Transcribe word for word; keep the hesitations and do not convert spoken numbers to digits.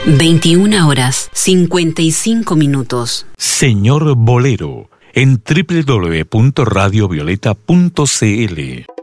veintiuna horas, cincuenta y cinco minutos. Señor Bolero, en doble u doble u doble u punto radio violeta punto c l.